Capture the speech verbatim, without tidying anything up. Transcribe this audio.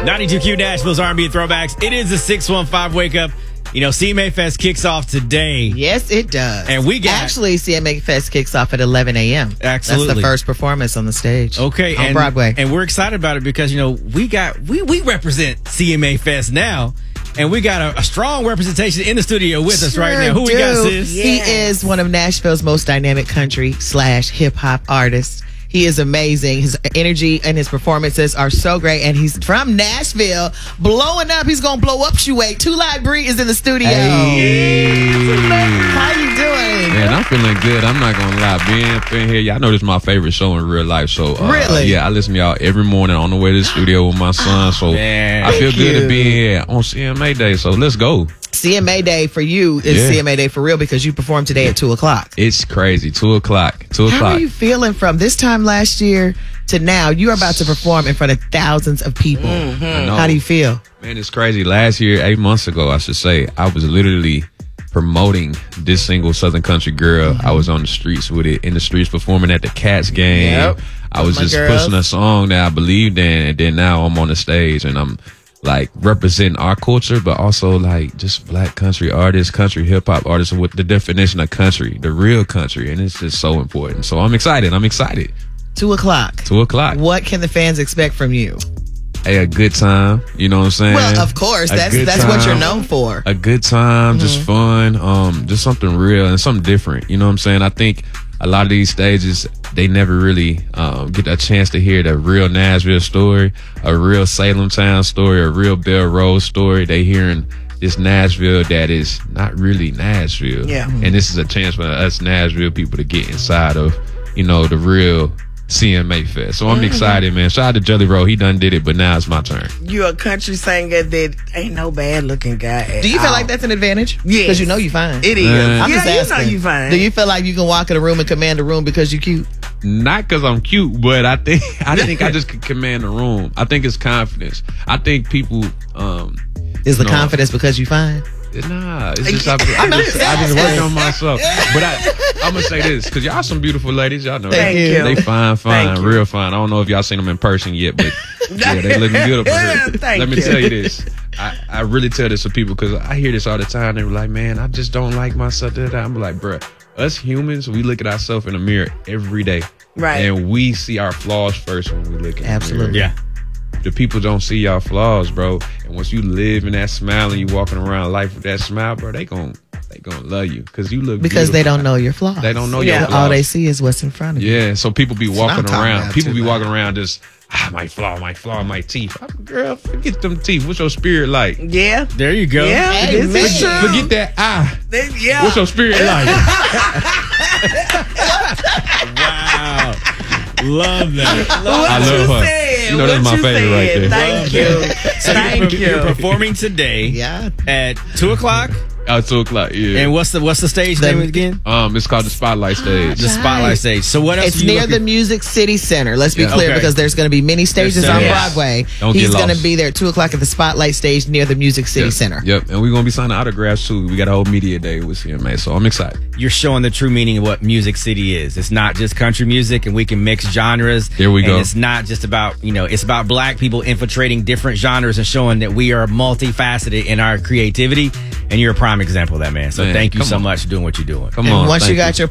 ninety-two Q Nashville's R and B Throwbacks. It is a six one five Wake Up. You know, C M A Fest kicks off today. Yes, it does. And we got... Actually, C M A Fest kicks off at eleven a.m. Absolutely. That's the first performance on the stage. Okay. On and, Broadway. And we're excited about it because, you know, we got... We, we represent C M A Fest now. And we got a, a strong representation in the studio with us Sure right now. Who do. we got, sis? He is one of Nashville's most dynamic country slash hip hop artists. He is amazing. His energy and his performances are so great. And he's from Nashville, blowing up. He's going to blow up Shuey. Two Live Bree is in the studio. Hey. How you doing? Man, I'm feeling good. I'm not going to lie. Being up in here, y'all know this is my favorite show in real life. So, uh, Really? Yeah, I listen to y'all every morning on the way to the studio with my son. So, Man. I feel Thank good you. to be here on C M A Day. So, let's go. C M A Day for you is Yeah. C M A Day for real because you performed today at two o'clock. It's crazy. Two o'clock. Two How o'clock. are you feeling from this time last year to now? You're about to perform in front of thousands of people. I know. How do you feel? Man, it's crazy. Last year, eight months ago, I should say, I was literally promoting this single, Southern Country Girl. Mm-hmm. I was on the streets with it, in the streets performing at the Cats game. Yep. I was My just girls. pushing a song that I believed in, and then now I'm on the stage and I'm like representing our culture, but also like just black country artists, country hip hop artists with the definition of country, the real country, and it's just so important. So I'm excited. I'm excited. Two o'clock. Two o'clock. What can the fans expect from you? Hey, a good time. You know what I'm saying? Well, of course, A that's good that's what you're time. known for. A good time, just fun, um, just something real and something different. You know what I'm saying? I think a lot of these stages, they never really um, get a chance to hear the real Nashville story, a real Salem Town story, a real Bell Road story. They hearing this Nashville that is not really Nashville. Yeah. And this is a chance for us Nashville people to get inside of, you know, the real C M A Fest. So I'm Mm-hmm. excited, man. Shout out to Jelly Roll. He done did it, but now it's my turn. You're a country singer that ain't no bad looking guy at Do you feel all. like that's an advantage? Yes. Because you know you fine. It is. Man. I'm yeah, just asking. you know you fine. Do you feel like you can walk in a room and command a room because you cute? Not because I'm cute, but I think I think I just could command the room. I think it's confidence. I think people, um, Is the No. confidence because you fine? nah, it's just I, I, just, I just work on myself. But I, I'm gonna say this because y'all some beautiful ladies. Y'all know Thank that. you. They fine, fine, Thank you. real fine. I don't know if y'all seen them in person yet, but yeah, they looking good up here. Thank Let me you. tell you this. I, I really tell this to people because I hear this all the time. They're like, man, I just don't like myself. Da, da, da. I'm like, bruh, us humans, we look at ourselves in the mirror every day. Right. And we see our flaws first when we look in Absolutely. the mirror. Yeah. The people don't see y'all flaws, bro. And once you live in that smile and you walking around life with that smile, bro, they gon' they gonna love you because you look Because they beautiful. don't know your flaws. They don't know Yeah. your flaws. All they see is what's in front of you. Yeah, so people be what I'm walking talking around. about People too, be man. walking around just ah, my flaw, my flaw, my teeth. I'm, girl, forget them teeth. What's your spirit like? Yeah. There you go. Yeah. Hey, this man. is true. Forget that ah. They- yeah. What's your spirit like? Wow. Love that. What I love you her. said, You know that's what my you favorite right said. there. Thank you. So Thank you're, you. you're performing today Yeah. at two o'clock. Oh, two o'clock. Yeah. And what's the what's the stage The- name again? um, it's called the Spotlight Stage. The Spotlight Stage. So what else? It's are you near looking- the Music City Center. Let's be Yeah. clear Okay. because there's going to be many stages There's on several. Broadway. Don't He's get going to lost. be there at two o'clock at the Spotlight Stage near the Music City Yep. Center. Yep. And we're gonna be signing autographs too. We got a whole media day with C M A, so I'm excited. You're showing the true meaning of what Music City is. It's not just country music, and we can mix genres. Here we and go. It's not just about, you know, it's about black people infiltrating different genres and showing that we are multifaceted in our creativity. And you're a prime example of that, man. So Man, thank you come so on. much for doing what you're doing. Come And on. once you thank got your